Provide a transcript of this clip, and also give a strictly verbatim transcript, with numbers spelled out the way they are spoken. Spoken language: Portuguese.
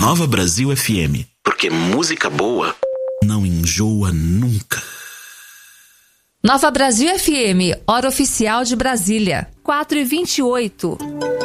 Nova Brasil F M. Porque música boa não enjoa nunca. Nova Brasil F M, hora oficial de Brasília, quatro e vinte e oito.